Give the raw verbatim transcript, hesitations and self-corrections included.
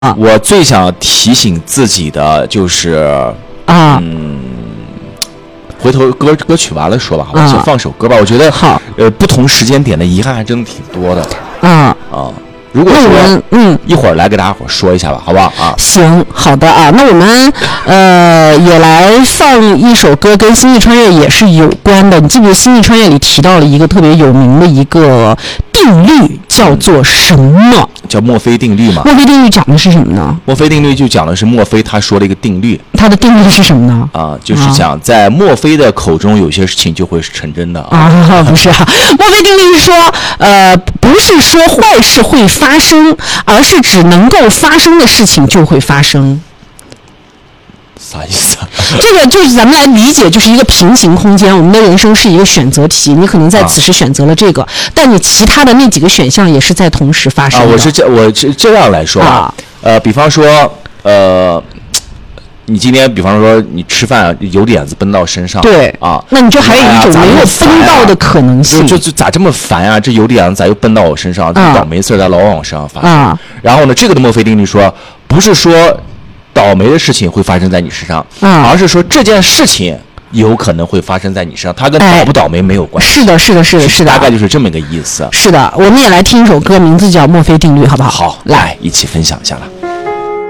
啊， 我最想提醒自己的就是啊， 嗯，回头歌歌曲完了说吧，好吧， 啊、 先放首歌吧。我觉得好， 呃，不同时间点的遗憾还真的挺多的。 啊啊，如果说嗯， 一会儿来给大家伙说一下吧，好不好啊？ 行，好的啊，那我们呃也来放一首歌，跟《星际穿越》也是有关的。你记不记得《星际穿越》里提到了一个特别有名的一个定律，叫做什么？ 叫墨菲定律嘛。 墨菲定律讲的是什么呢？ 墨菲定律就讲的是墨菲他说了一个定律。 他的定律是什么呢？ 啊，就是讲在墨菲的口中，有些事情就会是成真的啊。 啊，不是啊，墨菲定律是说，呃，不是说坏事会发生，而是指能够发生的事情就会发生。 啥意思啊？ 这个就是咱们来理解，就是一个平行空间。我们的人生是一个选择题，你可能在此时选择了这个，啊、但你其他的那几个选项也是在同时发生的。 啊，我是这我是这样来说啊，呃，比方说，呃。你今天，比方说你吃饭有点子奔到身上， 对啊， 那你就还有一种没有奔到的可能性， 哎、就就咋这么烦啊？这有点子咋又奔到我身上？这倒霉事儿在老往我身上发生。啊、然后呢，这个的墨菲定律说，不是说倒霉的事情会发生在你身上，啊、而是说这件事情有可能会发生在你身上，它跟倒不倒霉没有关系。 哎、是的，是的，是的，是的， 大概就是这么一个意思。 是的，我们也来听一首歌，名字叫《墨菲定律》，好不好？ 好，来一起分享一下了。